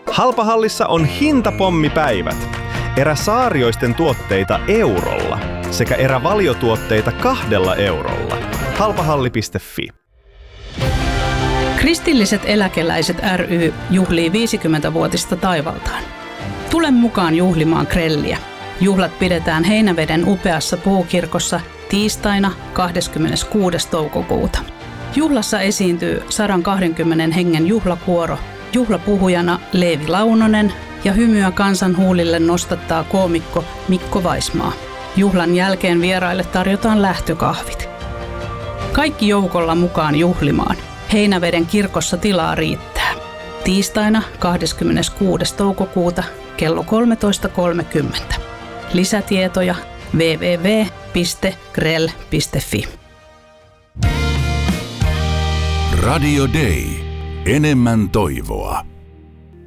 Halpahallissa on hintapommipäivät. Eräsaarioisten tuotteita eurolla sekä erävaliotuotteita 2 eurolla. Halpahalli.fi. Kristilliset eläkeläiset ry juhlii 50-vuotista taivaltaan. Tule mukaan juhlimaan grelliä. Juhlat pidetään Heinäveden upeassa puukirkossa tiistaina 26. toukokuuta. Juhlassa esiintyy 120 hengen juhlakuoro, juhlapuhujana Leevi Launonen ja hymyä kansan huulille nostattaa koomikko Mikko Vaismaa. Juhlan jälkeen vieraille tarjotaan lähtökahvit. Kaikki joukolla mukaan juhlimaan. Heinäveden kirkossa tilaa riittää. Tiistaina 26. toukokuuta kello 13.30. Lisätietoja www.grell.fi. Radio Day. Enemmän toivoa.